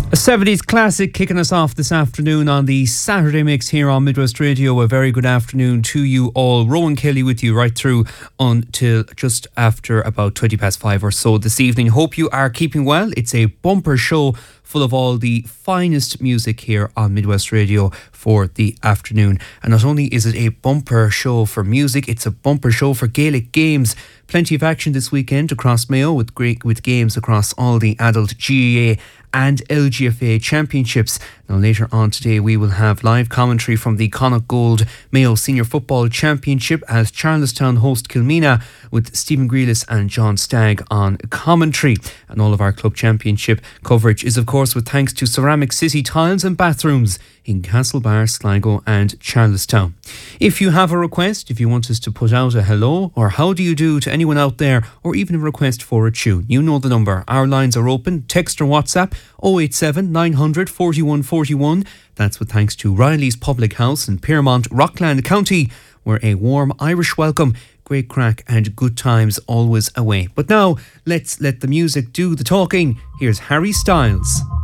A 70s classic kicking us off this afternoon on the Saturday Mix here on Midwest Radio. A very good afternoon to you all. Rowan Kelly with you right through until just after about 5:20 or so this evening. Hope you are keeping well. It's a bumper show full of all the finest music here on Midwest Radio for the afternoon. And not only is it a bumper show for music, it's a bumper show for Gaelic games. Plenty of action this weekend across Mayo with games across all the adult GAA and LGFA championships. Now later on today we will have live commentary from the Connacht Gold Mayo Senior Football Championship as Charlestown host Kilmena, with Stephen Grealis and John Stagg on commentary. And all of our club championship coverage is of course with thanks to Ceramic City Tiles and Bathrooms in Castlebar, Sligo and Charlestown. If you have a request, if you want us to put out a hello or how do you do to anyone out there, or even a request for a tune, you know the number. Our lines are open. Text or WhatsApp 087 900 41 41. That's with thanks to Riley's Public House in Piermont, Rockland County, where a warm Irish welcome, great crack and good times always away. But now let's let the music do the talking. Here's Harry Styles.